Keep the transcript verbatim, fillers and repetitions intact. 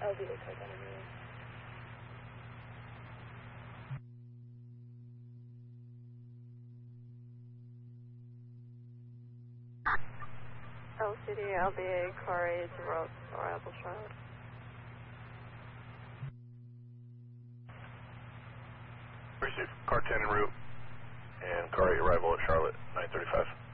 L B A car ten and route. L C D, L B A, car eight, arrival Charlotte. Receive. Car ten en route and car eight arrival at Charlotte, nine thirty-five.